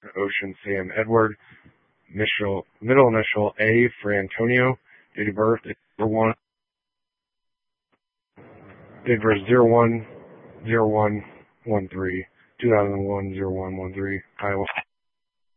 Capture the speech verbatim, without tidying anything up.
Ocean Sam Edward, initial, middle initial A for Antonio, date of birth zero one, date of birth zero one zero one one three, two thousand one zero one one three, Iowa.